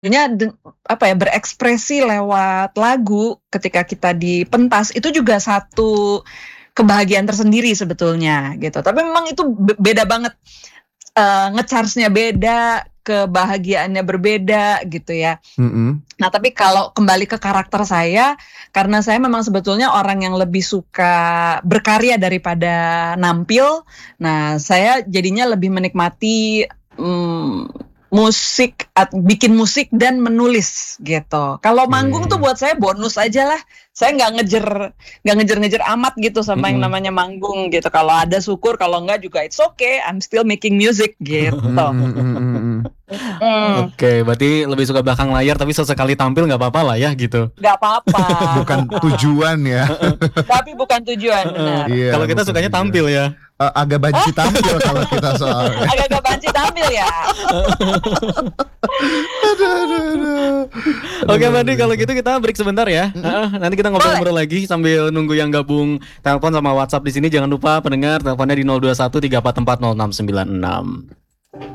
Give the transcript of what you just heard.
Berekspresi lewat lagu ketika kita di pentas itu juga satu kebahagiaan tersendiri sebetulnya gitu. Tapi memang itu beda banget, nge-charge-nya beda, kebahagiaannya berbeda gitu ya. Nah, tapi kalau kembali ke karakter saya, karena saya memang sebetulnya orang yang lebih suka berkarya daripada nampil. Nah, saya jadinya lebih menikmati, bikin musik dan menulis gitu. Kalau manggung tuh buat saya bonus aja lah. Saya nggak ngejar amat gitu sama yang namanya manggung gitu. Kalau ada syukur, kalau enggak juga it's okay, I'm still making music gitu. Oke, berarti lebih suka belakang layar tapi sesekali tampil nggak apa-apa lah ya gitu. Nggak apa-apa. Bukan tujuan ya. Tapi bukan tujuan, benar. Iya, Kalau kita sukanya tujuan. tampil ya. Agak banci tampil kalau kita soalnya. Agak banci tampil ya. Aduh. Oke, Bandi, kalau gitu kita break sebentar ya. Nanti kita ngobrol-ngobrol lagi sambil nunggu yang gabung telepon sama WhatsApp di sini. Jangan lupa pendengar teleponnya di 021 344 0696.